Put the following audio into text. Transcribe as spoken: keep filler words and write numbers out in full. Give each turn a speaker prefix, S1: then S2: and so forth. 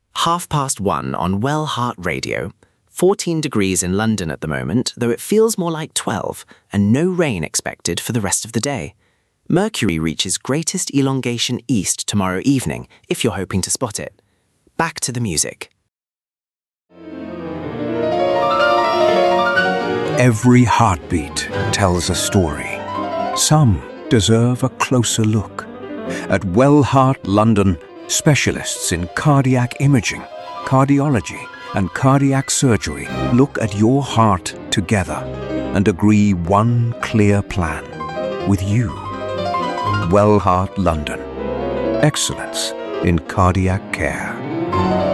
S1: Half past one on Well Heart Radio. fourteen degrees in London at the moment, though it feels more like twelve, and no rain expected for the rest of the day. Mercury reaches greatest elongation east tomorrow evening, if you're hoping to spot it. Back to the music.
S2: Every heartbeat tells a story. Some deserve a closer look. At Well Heart London, specialists in cardiac imaging, cardiology, and cardiac surgery look at your heart together and agree one clear plan with you. Well Heart London. Excellence in cardiac care.